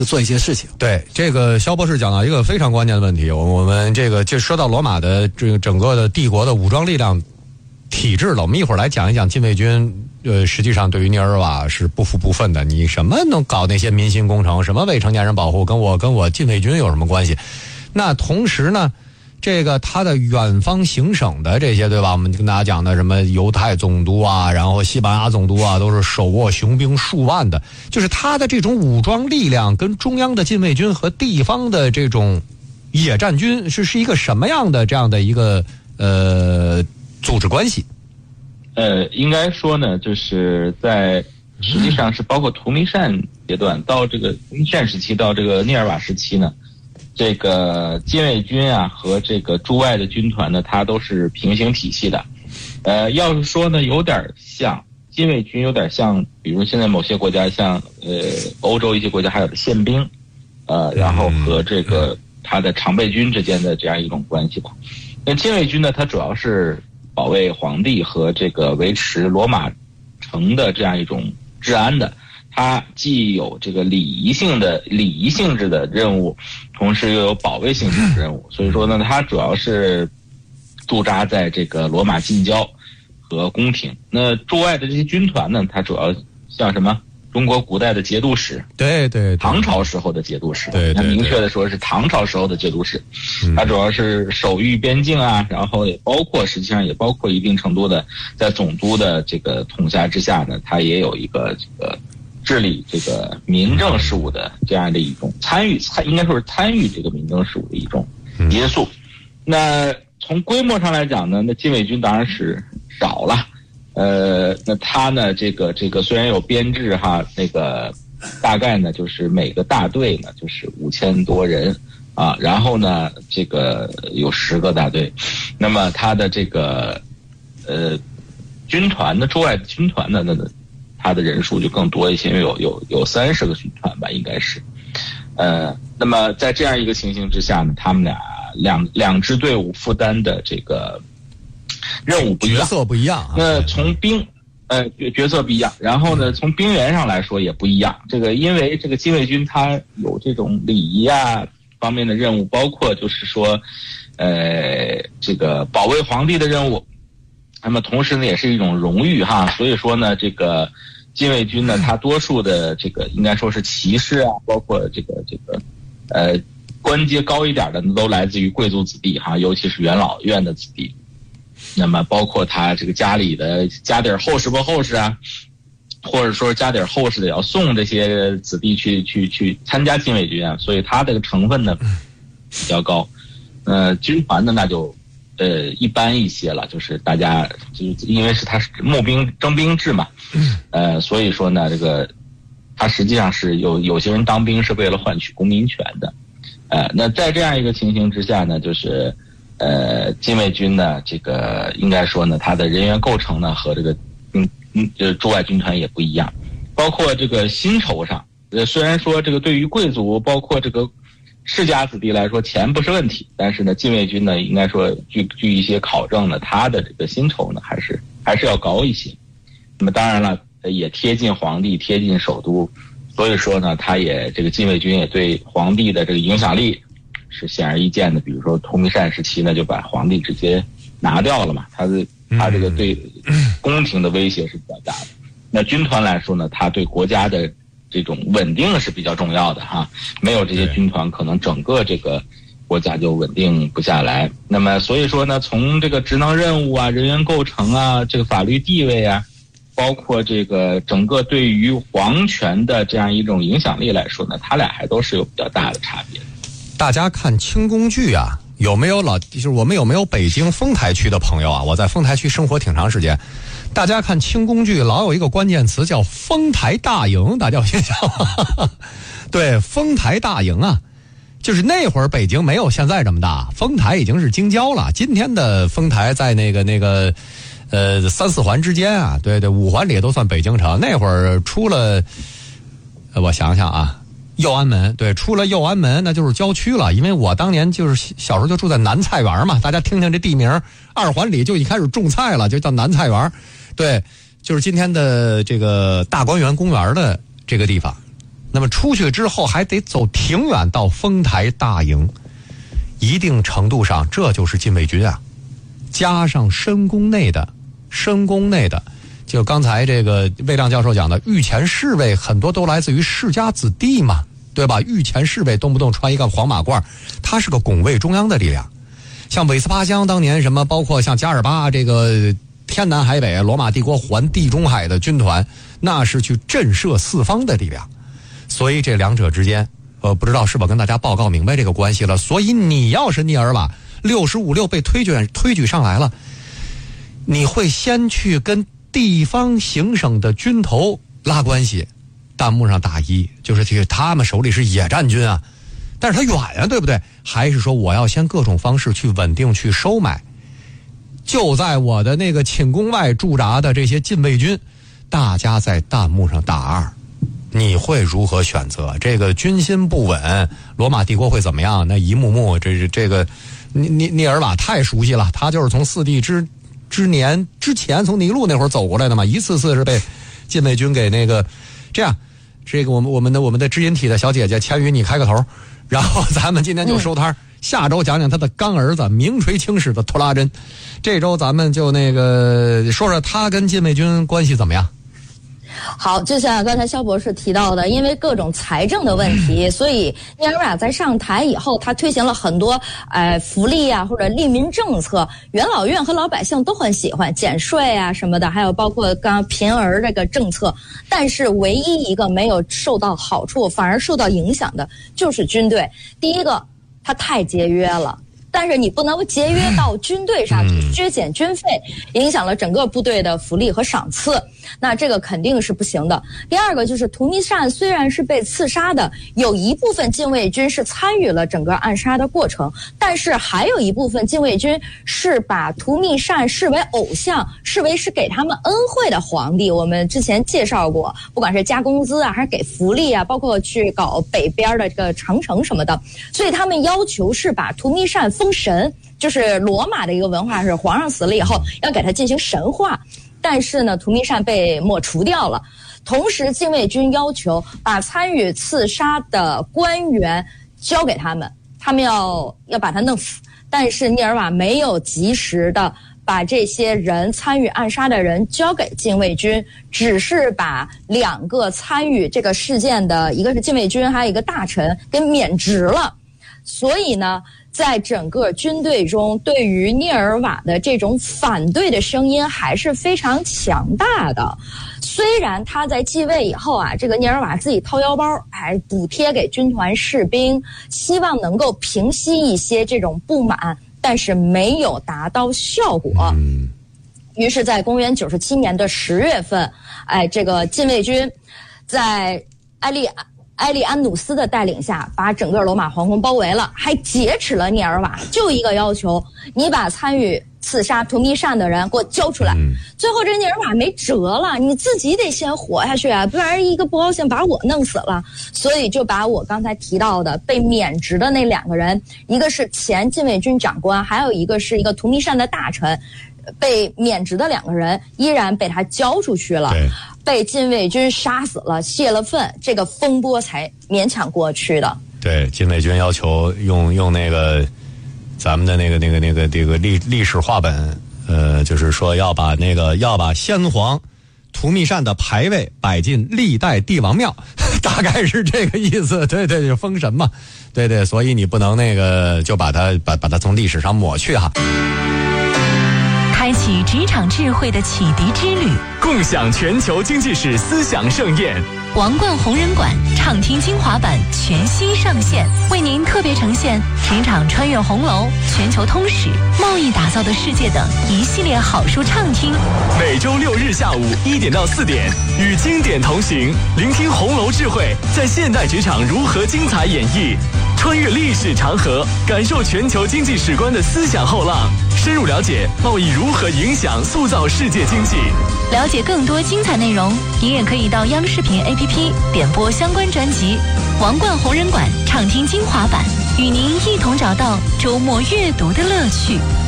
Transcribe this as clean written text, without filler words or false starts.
做一些事情。 对，这个肖博士讲到一个非常关键的问题，我们这个就说到罗马的这个整个的帝国的武装力量体制了，我们一会儿来讲一讲禁卫军。实际上对于涅尔瓦是不服不忿的。你什么能搞那些民心工程，什么未成年人保护，跟我禁卫军有什么关系？那同时呢，这个他的远方行省的这些，对吧？我们跟大家讲的什么犹太总督啊，然后西班牙总督啊，都是手握雄兵数万的。就是他的这种武装力量跟中央的禁卫军和地方的这种野战军是一个什么样的这样的一个组织关系？ 应该说呢，就是在实际上是包括图弥善阶段到这个图弥善时期到这个涅尔瓦时期呢，这个禁卫军啊和这个驻外的军团呢，它都是平行体系的。要是说呢，有点像禁卫军，有点像，比如现在某些国家像欧洲一些国家还有的宪兵，然后和这个他的常备军之间的这样一种关系吧。那禁卫军呢，它主要是保卫皇帝和这个维持罗马城的这样一种治安的，它既有这个礼仪性质的任务，同时又有保卫性质的任务。所以说呢，它主要是驻扎在这个罗马近郊和宫廷。那驻外的这些军团呢，它主要像什么？中国古代的节度使， 对， 唐朝时候的节度使， 对， 它明确的说是唐朝时候的节度使，它主要是守御边境啊，然后实际上也包括一定程度的在总督的这个统辖之下呢，它也有一个这个治理这个民政事务的这样的一种应该说是参与这个民政事务的一种因素。那从规模上来讲呢，那禁卫军当然是少了。那他呢，这个虽然有编制哈，那个大概呢就是每个大队呢就是5000多人啊，然后呢这个有10个大队，那么他的这个军团的驻外军团呢，那他的人数就更多一些，因为有30个军团吧，应该是。那么在这样一个情形之下呢，他们两支队伍负担的这个任务不一样， 角色不一样啊。 那从角色不一样，然后呢，从兵员上来说也不一样。这个因为这个禁卫军它有这种礼仪啊方面的任务，包括就是说，这个保卫皇帝的任务。那么同时呢，也是一种荣誉哈。所以说呢，这个禁卫军呢，它多数的这个应该说是骑士啊，包括这个官阶高一点的都来自于贵族子弟哈，尤其是元老院的子弟。那么包括他这个家里的家底儿厚实不厚实啊，或者说家底儿厚实的要送这些子弟去参加禁卫军啊，所以他这个成分呢比较高。军团呢那就一般一些了，就是大家就是因为他是募兵征兵制嘛，所以说呢这个他实际上是有些人当兵是为了换取公民权的。那在这样一个情形之下呢，就是禁卫军呢，这个应该说呢，它的人员构成呢和这个驻外军团也不一样，包括这个薪酬上，虽然说这个对于贵族包括这个世家子弟来说钱不是问题，但是呢，禁卫军呢应该说据一些考证呢，他的这个薪酬呢还是要高一些。那么当然了，也贴近皇帝，贴近首都，所以说呢，他也这个禁卫军也对皇帝的这个影响力是显而易见的。比如说图弥善时期呢，就把皇帝直接拿掉了嘛，他这个对宫廷的威胁是比较大的。那军团来说呢，他对国家的这种稳定是比较重要的哈，没有这些军团，可能整个这个国家就稳定不下来。那么所以说呢，从这个职能任务啊、人员构成啊、这个法律地位啊，包括这个整个对于皇权的这样一种影响力来说呢，他俩还都是有比较大的差别。 大家看清宫剧啊，有没有就是我们有没有北京丰台区的朋友啊？我在丰台区生活挺长时间，大家看清宫剧老有一个关键词叫丰台大营，大家有印象吗？对，丰台大营啊，就是那会儿北京没有现在这么大，丰台已经是京郊了。今天的丰台在那个3、4环之间啊，对，5环里都算北京城。那会儿出了，我想想啊。右安门，对，出了右安门那就是郊区了。因为我当年就是小时候就住在南菜园嘛，大家听听这地名，2环里就已经开始种菜了，就叫南菜园。对，就是今天的这个大观园公园的这个地方。 那么出去之后还得走挺远到丰台大营，一定程度上这就是禁卫军啊。加上深宫内的，就刚才这个魏亮教授讲的，御前侍卫很多都来自于世家子弟嘛，对吧？御前侍卫动不动穿一个黄马褂，他是个拱卫中央的力量。像韦斯巴乡当年什么，包括像加尔巴这个天南海北罗马帝国环地中海的军团，那是去震慑四方的力量。所以这两者之间，不知道是否跟大家报告明白这个关系了。所以你要是聂尔瓦65-6被推举上来了，你会先去跟地方行省的军头拉关系。弹幕上打一，就是这个他们手里是野战军啊，但是他远啊，对不对？还是说我要先各种方式去稳定去收买？就在我的那个寝宫外驻扎的这些禁卫军，大家在弹幕上打二，你会如何选择？这个军心不稳，罗马帝国会怎么样？那一幕幕，这个聂尔瓦太熟悉了，他就是从4帝之年之前从尼禄那会儿走过来的嘛，一次次是被禁卫军给那个这样。这个我们的知音体的小姐姐千羽，你开个头，然后咱们今天就收摊，下周讲讲他的干儿子名垂青史的图拉真。这周咱们就那个说说他跟禁卫军关系怎么样。 好，就像刚才肖博士提到的，因为各种财政的问题，所以聂尔瓦在上台以后，他推行了很多福利啊或者利民政策，元老院和老百姓都很喜欢，减税啊什么的，还有包括刚贫儿这个政策。但是唯一一个没有受到好处，反而受到影响的就是军队。第一个，他太节约了。但是你不能节约到军队上去，削减军费，影响了整个部队的福利和赏赐，那这个肯定是不行的。第二个就是图密善虽然是被刺杀的，有一部分禁卫军是参与了整个暗杀的过程，但是还有一部分禁卫军是把图密善视为偶像，视为是给他们恩惠的皇帝。我们之前介绍过，不管是加工资啊，还是给福利啊，包括去搞北边的这个长城什么的，所以他们要求是把图密善封神，就是罗马的一个文化是皇上死了以后要给他进行神化，但是呢图密善被抹除掉了。同时禁卫军要求把参与刺杀的官员交给他们，他们要把他弄死，但是聂尔瓦没有及时的把这些人参与暗杀的人交给禁卫军，只是把2个参与这个事件的，一个是禁卫军，还有一个大臣给免职了。所以呢在整个军队中，对于聂尔瓦的这种反对的声音还是非常强大的。虽然他在继位以后啊，这个聂尔瓦自己掏腰包，补贴给军团士兵，希望能够平息一些这种不满，但是没有达到效果。于是在公元97年的10月份，这个禁卫军在埃利安努斯的带领下，把整个罗马皇宫包围了，还劫持了聂尔瓦，就一个要求，你把参与刺杀图密善的人给我交出来。最后这聂尔瓦没辙了，你自己得先活下去啊，不然一个不高兴把我弄死了。所以就把我刚才提到的被免职的那2个人，一个是前禁卫军长官，还有一个是一个图密善的大臣，被免职的2个人依然被他交出去了，被禁卫军杀死了，泄了愤，这个风波才勉强过去的。 对，禁卫军要求用那个咱们的那个这个历史话本，就是说要把先皇图密善的牌位摆进历代帝王庙，大概是这个意思。对，就封神嘛。对，所以你不能那个就把它从历史上抹去哈。 开启职场智慧的启迪之旅， 共享全球经济史思想盛宴。 王冠红人馆畅听精华版全新上线，为您特别呈现职场穿越红楼、全球通史、贸易打造的世界等一系列好书畅听。 每周6日下午1点到4点，与经典同行，聆听红楼智慧在现代职场如何精彩演绎，穿越历史长河，感受全球经济史观的思想后浪，深入了解贸易如何影响塑造世界经济。 了解更多精彩内容，您也可以到央视频 APP 点播相关专辑。王冠红人馆畅听精华版，与您一同找到周末阅读的乐趣。